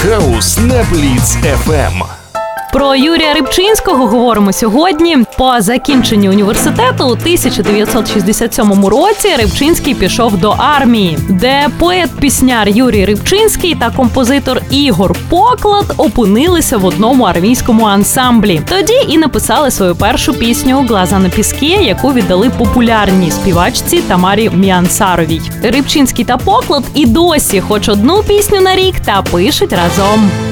Хаус на Бліц FM. Про Юрія Рибчинського говоримо сьогодні. По закінченню університету у 1967 році Рибчинський пішов до армії, де поет-пісняр Юрій Рибчинський та композитор Ігор Поклад опинилися в одному армійському ансамблі. Тоді і написали свою першу пісню «Глаза на піске», яку віддали популярній співачці Тамарі Міансаровій. Рибчинський та Поклад і досі хоч одну пісню на рік та пишуть разом.